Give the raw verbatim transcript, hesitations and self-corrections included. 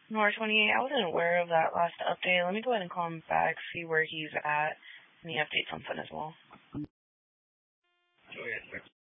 Nor twenty-eight, I wasn't aware of that last update. Let me go ahead and call him back, see where he's at, and he updates something as well. Go ahead.